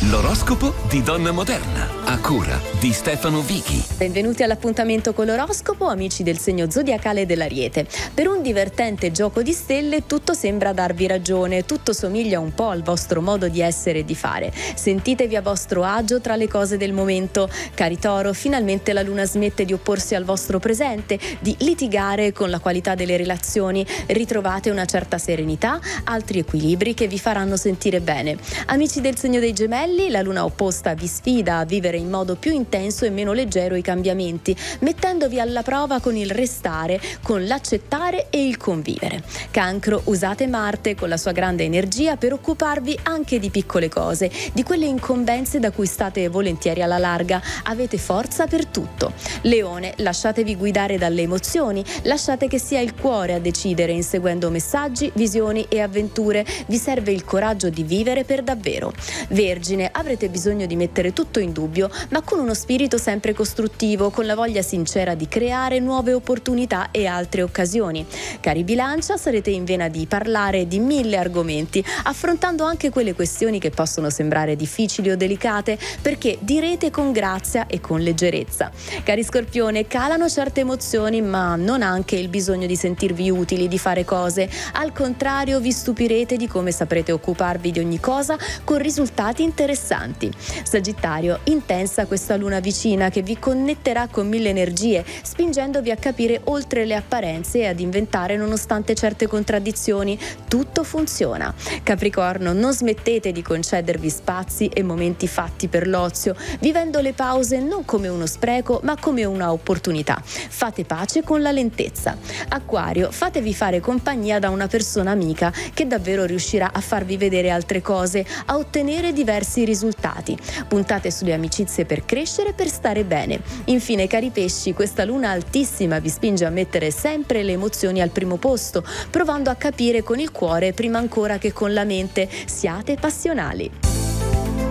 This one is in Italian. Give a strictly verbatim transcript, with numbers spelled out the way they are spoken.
L'oroscopo di Donna Moderna, a cura di Stefano Vichi. Benvenuti all'appuntamento con l'oroscopo, amici del segno zodiacale dell'Ariete. Per un divertente gioco di stelle tutto sembra darvi ragione, tutto somiglia un po' al vostro modo di essere e di fare. Sentitevi a vostro agio tra le cose del momento. Cari Toro, finalmente la luna smette di opporsi al vostro presente, di litigare con la qualità delle relazioni. Ritrovate una certa serenità, altri equilibri che vi faranno sentire bene. Amici del segno dei Gemelli, la luna opposta vi sfida a vivere in modo più intenso e meno leggero i cambiamenti, mettendovi alla prova con il restare, con l'accettare e il convivere. Cancro, usate Marte con la sua grande energia per occuparvi anche di piccole cose, di quelle incombenze da cui state volentieri alla larga. Avete forza per tutto. Leone, lasciatevi guidare dalle emozioni, lasciate che sia il cuore a decidere inseguendo messaggi, visioni e avventure. Vi serve il coraggio di vivere per davvero. Vergine, avrete bisogno di mettere tutto in dubbio, ma con uno spirito sempre costruttivo, con la voglia sincera di creare nuove opportunità e altre occasioni. Cari Bilancia, sarete in vena di parlare di mille argomenti, affrontando anche quelle questioni che possono sembrare difficili o delicate, perché direte con grazia e con leggerezza. Cari Scorpione, calano certe emozioni, ma non anche il bisogno di sentirvi utili, di fare cose. Al contrario, vi stupirete di come saprete occuparvi di ogni cosa con risultati interessanti. Sagittario, intensa questa luna vicina che vi connetterà con mille energie, spingendovi a capire oltre le apparenze e ad inventare nonostante certe contraddizioni. Tutto funziona. Capricorno, non smettete di concedervi spazi e momenti fatti per l'ozio, vivendo le pause non come uno spreco ma come una opportunità. Fate pace con la lentezza. Acquario, fatevi fare compagnia da una persona amica che davvero riuscirà a farvi vedere altre cose, a ottenere diversi risultati. Puntate sulle amicizie per crescere e per stare bene. Infine, cari pesci, questa luna altissima vi spinge a mettere sempre le emozioni al primo posto, provando a capire con il cuore prima ancora che con la mente. Siate passionali.